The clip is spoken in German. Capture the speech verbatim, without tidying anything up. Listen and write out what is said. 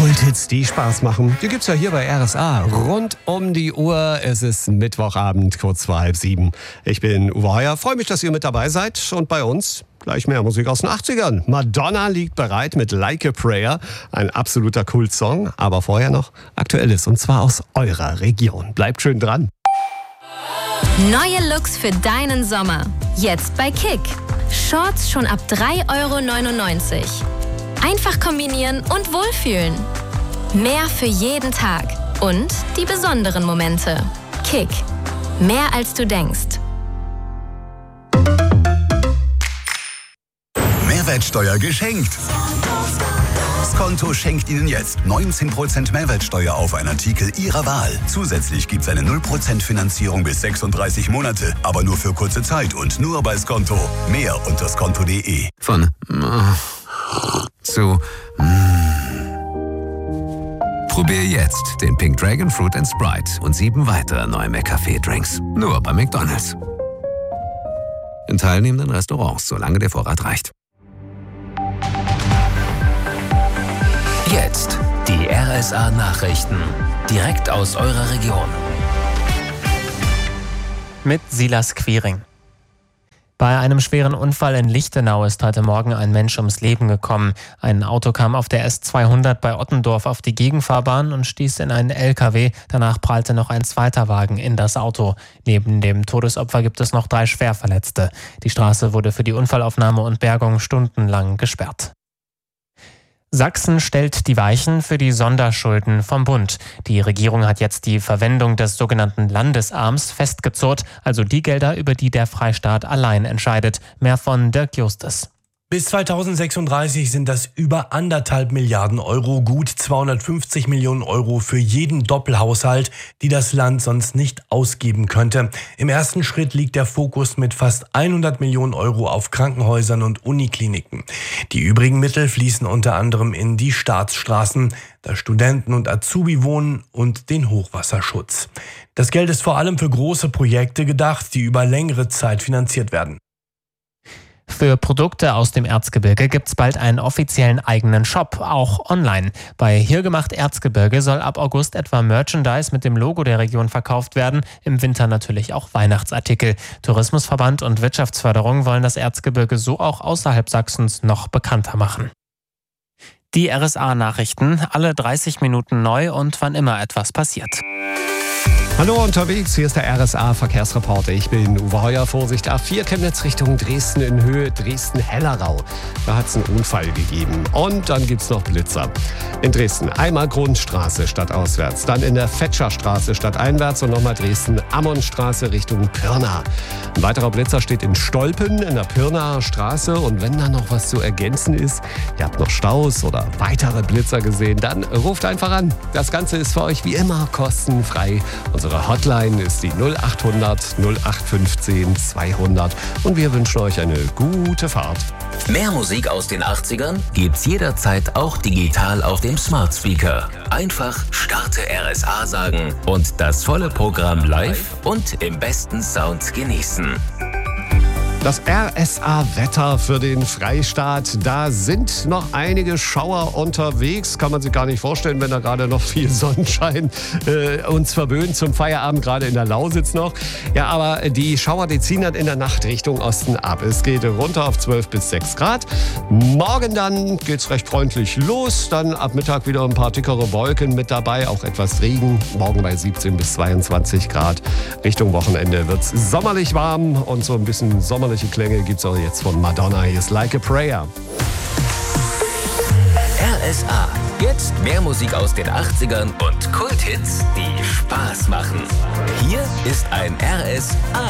Kulthits, die Spaß machen. Die gibt's ja hier bei R S A rund um die Uhr. Es ist Mittwochabend, kurz vor halb sieben. Ich bin Uwe Heuer, freue mich, dass ihr mit dabei seid. Und bei uns gleich mehr Musik aus den achtzigern. Madonna liegt bereit mit Like a Prayer, ein absoluter Kultsong. Aber vorher noch Aktuelles, und zwar aus eurer Region. Bleibt schön dran. Neue Looks für deinen Sommer. Jetzt bei Kick. Shorts schon ab drei Euro neunundneunzig. Einfach kombinieren und wohlfühlen. Mehr für jeden Tag. Und die besonderen Momente. Kick. Mehr als du denkst. Mehrwertsteuer geschenkt. Skonto schenkt Ihnen jetzt neunzehn Prozent Mehrwertsteuer auf einen Artikel Ihrer Wahl. Zusätzlich gibt es eine null Prozent Finanzierung bis sechsunddreißig Monate, aber nur für kurze Zeit und nur bei Skonto. Mehr unter skonto punkt de. Von zu Probier jetzt den Pink Dragon Fruit and Sprite und sieben weitere neue McCafé-Drinks. Nur bei McDonald's. In teilnehmenden Restaurants, solange der Vorrat reicht. Jetzt die R S A-Nachrichten. Direkt aus eurer Region. Mit Silas Quiring. Bei einem schweren Unfall in Lichtenau ist heute Morgen ein Mensch ums Leben gekommen. Ein Auto kam auf der S zweihundert bei Ottendorf auf die Gegenfahrbahn und stieß in einen L K W. Danach prallte noch ein zweiter Wagen in das Auto. Neben dem Todesopfer gibt es noch drei Schwerverletzte. Die Straße wurde für die Unfallaufnahme und Bergung stundenlang gesperrt. Sachsen stellt die Weichen für die Sonderschulden vom Bund. Die Regierung hat jetzt die Verwendung des sogenannten Landesarms festgezurrt, also die Gelder, über die der Freistaat allein entscheidet. Mehr von Dirk Justus. Bis zweitausendsechsunddreißig sind das über anderthalb Milliarden Euro, gut zweihundertfünfzig Millionen Euro für jeden Doppelhaushalt, die das Land sonst nicht ausgeben könnte. Im ersten Schritt liegt der Fokus mit fast hundert Millionen Euro auf Krankenhäusern und Unikliniken. Die übrigen Mittel fließen unter anderem in die Staatsstraßen, da Studenten und Azubi wohnen und den Hochwasserschutz. Das Geld ist vor allem für große Projekte gedacht, die über längere Zeit finanziert werden. Für Produkte aus dem Erzgebirge gibt's bald einen offiziellen eigenen Shop, auch online. Bei Hirgemacht Erzgebirge soll ab August etwa Merchandise mit dem Logo der Region verkauft werden, im Winter natürlich auch Weihnachtsartikel. Tourismusverband und Wirtschaftsförderung wollen das Erzgebirge so auch außerhalb Sachsens noch bekannter machen. Die R S A-Nachrichten, alle dreißig Minuten neu und wann immer etwas passiert. Hallo unterwegs, hier ist der R S A-Verkehrsreporter. Ich bin Uwe Heuer. Vorsicht, A vier Chemnitz Richtung Dresden in Höhe Dresden-Hellerau. Da hat es einen Unfall gegeben. Und dann gibt es noch Blitzer. In Dresden einmal Grundstraße stadtauswärts, dann in der Fetscherstraße stadteinwärts und nochmal Dresden-Ammonstraße Richtung Pirna. Ein weiterer Blitzer steht in Stolpen in der Pirnaer Straße. Und wenn da noch was zu ergänzen ist, ihr habt noch Staus oder weitere Blitzer gesehen, dann ruft einfach an. Das Ganze ist für euch wie immer kostenfrei. Unsere Hotline ist die null acht hundert null acht fünfzehn zweihundert und wir wünschen euch eine gute Fahrt. Mehr Musik aus den achtzigern gibt's jederzeit auch digital auf dem Smart Speaker. Einfach Starte R S A sagen und das volle Programm live und im besten Sound genießen. Das R S A-Wetter für den Freistaat. Da sind noch einige Schauer unterwegs. Kann man sich gar nicht vorstellen, wenn da gerade noch viel Sonnenschein äh, uns verwöhnt zum Feierabend, gerade in der Lausitz noch. Ja, aber die Schauer, die ziehen dann in der Nacht Richtung Osten ab. Es geht runter auf zwölf bis sechs Grad. Morgen dann geht's recht freundlich los. Dann ab Mittag wieder ein paar dickere Wolken mit dabei, auch etwas Regen. Morgen bei siebzehn bis zweiundzwanzig Grad. Richtung Wochenende wird's sommerlich warm und so ein bisschen sommerliche Klänge gibt's auch jetzt von Madonna. Hier ist Like a Prayer. R S A. Jetzt mehr Musik aus den achtzigern und Kulthits, die Spaß machen. Hier ist ein R S A.